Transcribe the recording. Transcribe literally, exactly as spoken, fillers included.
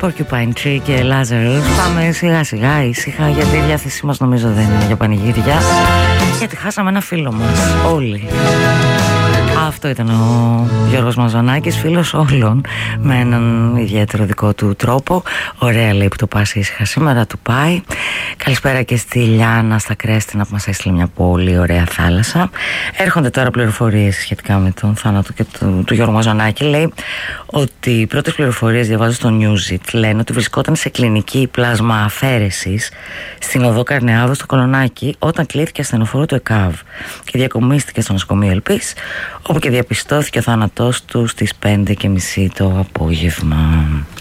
Porcupine Tree και Lazarus. Πάμε σιγά σιγά ήσυχα, γιατί η διάθεσή μας νομίζω δεν είναι για πανηγύρια, γιατί χάσαμε ένα φίλο μας όλοι. Αυτό ήταν ο Γιώργος Μαζονάκης, φίλος όλων, με έναν ιδιαίτερο δικό του τρόπο. Ωραία λέει που το πας ήσυχα σήμερα, του πάει. Καλησπέρα και στη Λιάννα στα Κρέστινα που μας έστειλε μια πολύ ωραία θάλασσα. Έρχονται τώρα πληροφορίες σχετικά με τον θάνατο και του, του Γιώργου Μαζονάκη. Λέει ότι οι πρώτες πληροφορίες, διαβάζω στο Newsit, λένε ότι βρισκόταν σε κλινική πλάσμα αφαίρεσης στην οδό Καρνεάδο στο Κολονάκι όταν κλήθηκε ασθενοφόρο του ΕΚΑΒ και διακομίστηκε στο νοσοκομείο Ελπής, όπου και διαπιστώθηκε ο θάνατός του στις πέντε και μισή το απόγευμα.